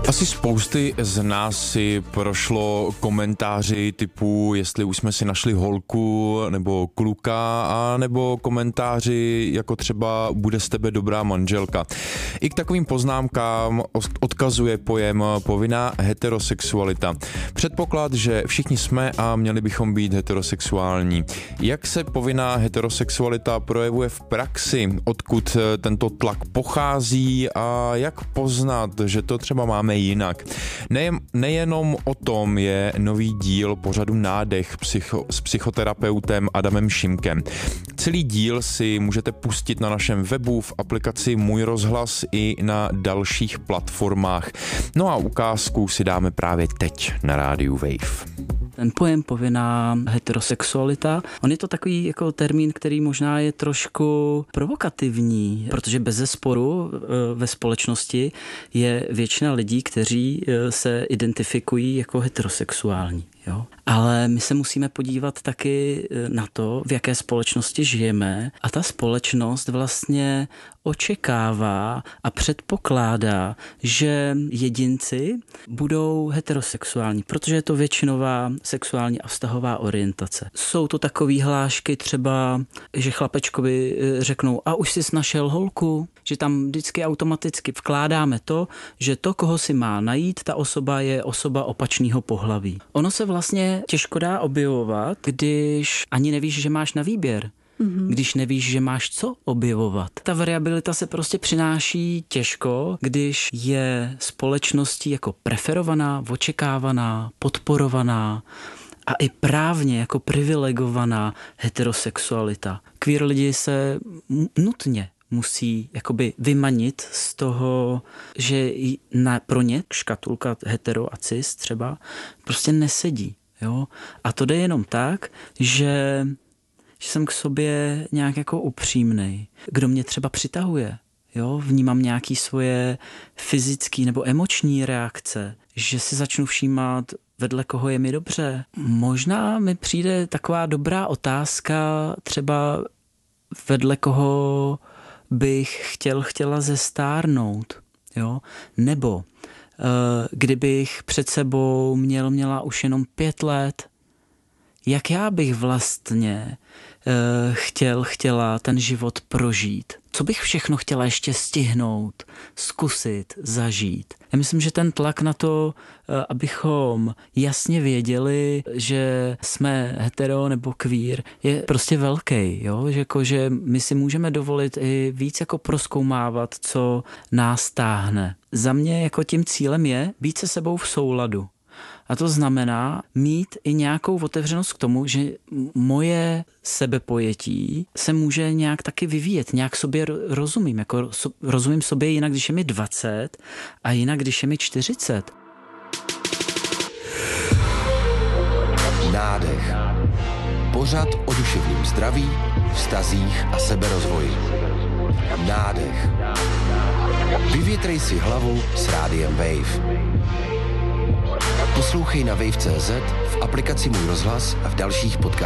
Asi spousty z nás si prošlo komentáři typu, jestli už jsme si našli holku nebo kluka, a nebo komentáři jako třeba bude z tebe dobrá manželka. I k takovým poznámkám odkazuje pojem povinná heterosexualita. Předpoklad, že všichni jsme a měli bychom být heterosexuální. Jak se povinná heterosexualita projevuje v praxi? Odkud tento tlak pochází a jak poznat, že to třeba máme jinak? Nejenom o tom je nový díl pořadu Nádech s psychoterapeutem Adamem Šimkem. Celý díl si můžete pustit na našem webu, v aplikaci Můj rozhlas i na dalších platformách. No a ukázku si dáme právě teď na rádiu Wave. Ten pojem povinná heterosexualita, on je to takový jako termín, který možná je trošku provokativní, protože bezesporu ve společnosti je většina lidí, kteří se identifikují jako heterosexuální. Jo? Ale my se musíme podívat taky na to, v jaké společnosti žijeme, a ta společnost vlastně očekává a předpokládá, že jedinci budou heterosexuální, protože je to většinová sexuální a vztahová orientace. Jsou to takové hlášky třeba, že chlapečkovi řeknou, a už jsi našel holku, že tam vždycky automaticky vkládáme to, že to, koho si má najít, ta osoba je osoba opačného pohlaví. Ono se vlastně těžko dá objevovat, když ani nevíš, že máš na výběr. Když nevíš, že máš co objevovat. Ta variabilita se prostě přináší těžko, když je společností jako preferovaná, očekávaná, podporovaná a i právně jako privilegovaná heterosexualita. Queer lidi se nutně musí jakoby vymanit z toho, že pro ně škatulka hetero a cis třeba prostě nesedí. Jo? A to jde jenom tak, že jsem k sobě nějak jako upřímnej. Kdo mě třeba přitahuje, jo? Vnímám nějaký svoje fyzické nebo emoční reakce, že si začnu všímat, vedle koho je mi dobře. Možná mi přijde taková dobrá otázka, třeba vedle koho bych chtěla zestárnout, jo? Nebo kdybych před sebou měla už jenom 5 let, jak já bych vlastně chtěla ten život prožít? Co bych všechno chtěla ještě stihnout, zkusit, zažít? Já myslím, že ten tlak na to, abychom jasně věděli, že jsme hetero nebo queer, je prostě velký, jo? Že my si můžeme dovolit i víc jako prozkoumávat, co nás táhne. Za mě jako tím cílem je být se sebou v souladu. A to znamená mít i nějakou otevřenost k tomu, že moje sebepojetí se může nějak taky vyvíjet, nějak sobě rozumím. Jako rozumím sobě jinak, když je mi 20 a jinak, když je mi 40. Nádech. Pořad o duševním zdraví, vztazích a seberozvoji. Nádech. Vyvětrej si hlavu s rádiem Wave. Poslouchej na wave.cz, v aplikaci Můj rozhlas a v dalších podcastech.